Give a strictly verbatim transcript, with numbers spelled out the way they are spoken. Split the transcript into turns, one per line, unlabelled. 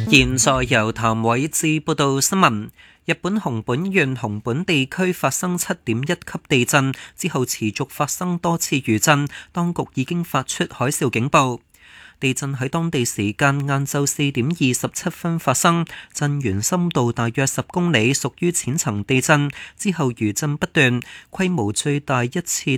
現在由譚偉智報道新聞。日本熊本縣熊本地區發生七點一級地震之後，持續發生多次餘震，當局已經發出海嘯警報。地震喺當地時間晏晝四點二十七分發生，震源深度大約十公里，屬於淺層地震。之後餘震不斷，規模最大一次